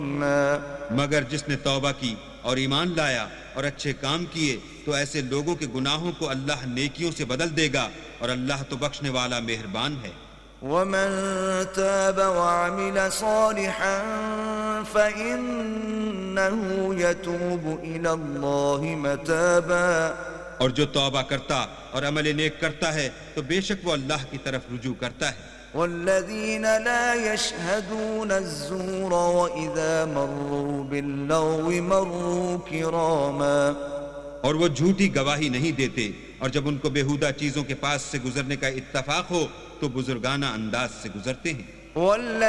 मगर जिसने तौबा की और ईमान लाया और अच्छे काम किए तो ऐसे लोगों के गुनाहों को अल्लाह नेकियों से बदल देगा और अल्लाह तो बख्शने वाला मेहरबान है। वमन ताब वअमिल सालिहन फइन्नहु यतूबु इलल्लाहि मताबा। और जो तौबा करता और अमल नेक करता है तो बेशक वो अल्लाह की तरफ रुजू करता है। वल्लज़ीन ला यशहदून अज़्ज़ूर वइज़ा मर्रू बिल्लग़्वि मर्रू किरामा। और वो झूठी गवाही नहीं देते और जब उनको बेहुदा चीजों के पास से गुजरने का इत्तफाक हो तो बुजुर्गाना अंदाज से गुजरते हैं।